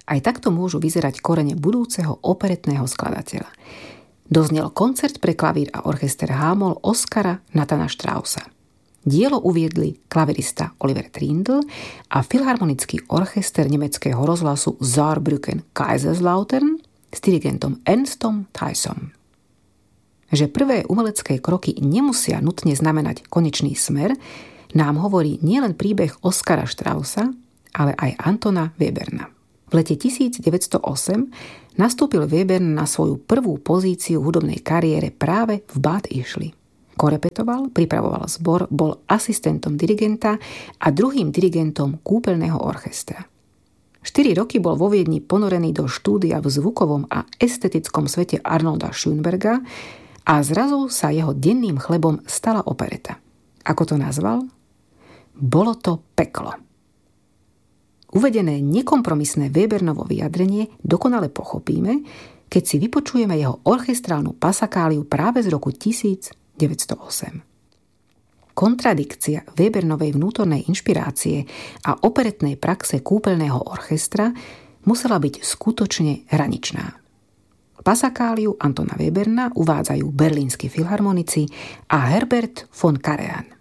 Aj takto môžu vyzerať korene budúceho operetného skladateľa. Doznel koncert pre klavír a orchester H-moll Oskara Nathana Straussa. Dielo uviedli klavirista Oliver Trindl a filharmonický orchester nemeckého rozhlasu Saarbrücken Kaiserslautern s dirigentom Ernstom Theisom. Že prvé umelecké kroky nemusia nutne znamenať konečný smer, nám hovorí nielen príbeh Oskara Straussa, ale aj Antona Weberna. V lete 1908 nastúpil Webern na svoju prvú pozíciu v hudobnej kariére práve v Bad Ischli. Korepetoval, pripravoval zbor, bol asistentom dirigenta a druhým dirigentom kúpeľného orchestra. 4 roky bol vo Viedni ponorený do štúdia v zvukovom a estetickom svete Arnolda Schönberga a zrazu sa jeho denným chlebom stala opereta. Ako to nazval? Bolo to peklo. Uvedené nekompromisné Webernovo vyjadrenie dokonale pochopíme, keď si vypočujeme jeho orchestrálnu pasakáliu práve z roku 1908. Kontradikcia Webernovej vnútornej inšpirácie a operetnej praxe kúpeľného orchestra musela byť skutočne hraničná. Pasakáliu Antona Weberna uvádzajú berlínsky filharmonici a Herbert von Karajan.